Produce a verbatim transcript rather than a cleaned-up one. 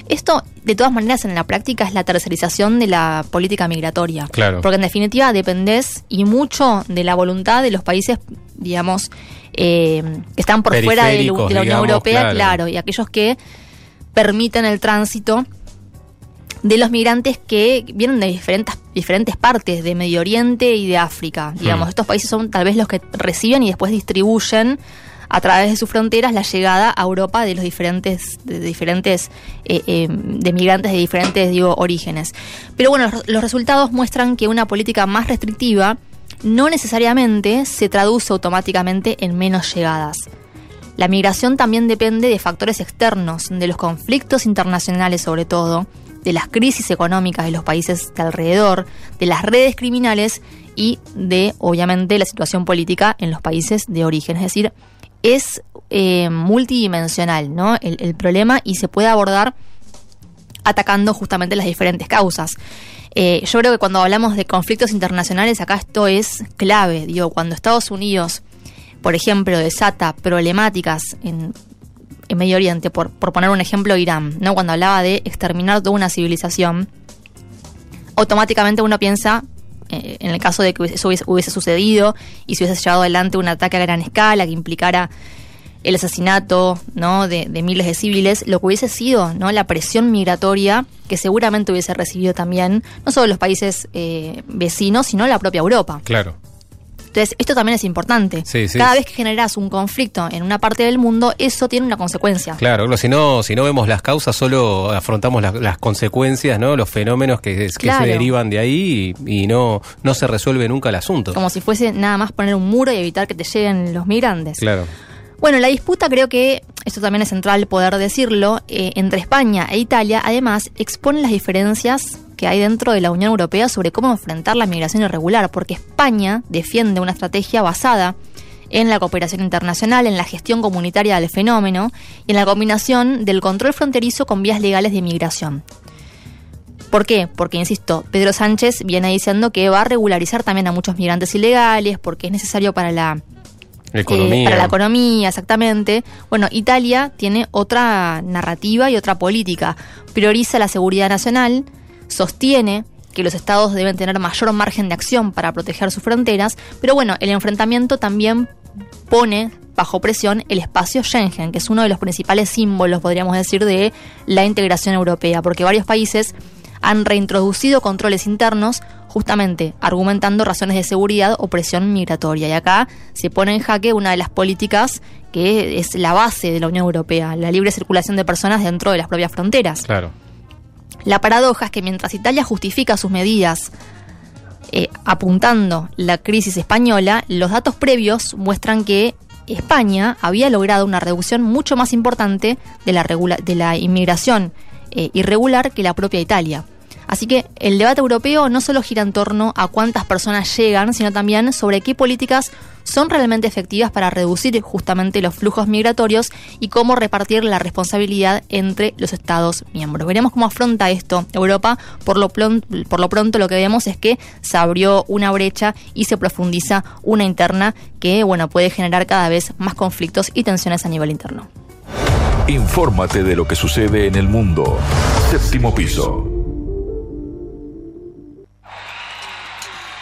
Esto, de todas maneras, en la práctica es la tercerización de la política migratoria. Claro. Porque en definitiva dependés y mucho de la voluntad de los países, digamos, eh, que están por fuera de, de la Unión digamos, Europea, claro. claro, y aquellos que permiten el tránsito de los migrantes que vienen de diferentes, diferentes partes de Medio Oriente y de África. Digamos, hmm. estos países son tal vez los que reciben y después distribuyen a través de sus fronteras la llegada a Europa de los diferentes, de diferentes, eh, eh, de migrantes de diferentes, digo, orígenes. Pero bueno, los, los resultados muestran que una política más restrictiva no necesariamente se traduce automáticamente en menos llegadas. La migración también depende de factores externos, de los conflictos internacionales sobre todo, de las crisis económicas de los países de alrededor, de las redes criminales y de, obviamente, la situación política en los países de origen. Es decir, es eh, multidimensional, ¿no? El, el problema, y se puede abordar atacando justamente las diferentes causas. Eh, yo creo que cuando hablamos de conflictos internacionales, acá esto es clave. Digo, cuando Estados Unidos, por ejemplo, desata problemáticas en, en Medio Oriente, por, por poner un ejemplo, Irán, ¿no? Cuando hablaba de exterminar toda una civilización, automáticamente uno piensa, eh, en el caso de que eso hubiese, hubiese sucedido y se hubiese llevado adelante un ataque a gran escala que implicara el asesinato, ¿no? de, de miles de civiles, lo que hubiese sido, ¿no? la presión migratoria que seguramente hubiese recibido también no solo los países eh, vecinos, sino la propia Europa. Claro. Entonces, esto también es importante. Sí, sí. Cada vez que generas un conflicto en una parte del mundo, eso tiene una consecuencia. Claro, si no, si no vemos las causas, solo afrontamos las, las consecuencias, ¿no? Los fenómenos que, que Claro. se derivan de ahí y, y no, no se resuelve nunca el asunto. Como si fuese nada más poner un muro y evitar que te lleguen los migrantes. Claro. Bueno, la disputa, creo que esto también es central poder decirlo, eh, entre España e Italia, además, expone las diferencias que hay dentro de la Unión Europea sobre cómo enfrentar la migración irregular, porque España defiende una estrategia basada en la cooperación internacional, en la gestión comunitaria del fenómeno y en la combinación del control fronterizo con vías legales de migración. ¿Por qué? Porque, insisto, Pedro Sánchez viene diciendo que va a regularizar también a muchos migrantes ilegales, porque es necesario para la Economía. Eh, para la economía, exactamente. Bueno, Italia tiene otra narrativa y otra política. Prioriza la seguridad nacional, sostiene que los estados deben tener mayor margen de acción para proteger sus fronteras, pero bueno, el enfrentamiento también pone bajo presión el espacio Schengen, que es uno de los principales símbolos, podríamos decir, de la integración europea, porque varios países han reintroducido controles internos, justamente argumentando razones de seguridad o presión migratoria. Y acá se pone en jaque una de las políticas que es la base de la Unión Europea, la libre circulación de personas dentro de las propias fronteras. Claro. La paradoja es que mientras Italia justifica sus medidas eh, apuntando la crisis española, los datos previos muestran que España había logrado una reducción mucho más importante de la, regula- de la inmigración eh, irregular que la propia Italia. Así que el debate europeo no solo gira en torno a cuántas personas llegan, sino también sobre qué políticas son realmente efectivas para reducir justamente los flujos migratorios y cómo repartir la responsabilidad entre los Estados miembros. Veremos cómo afronta esto Europa. Por lo, plon- por lo pronto lo que vemos es que se abrió una brecha y se profundiza una interna que, bueno, puede generar cada vez más conflictos y tensiones a nivel interno. Infórmate de lo que sucede en el mundo. Séptimo piso.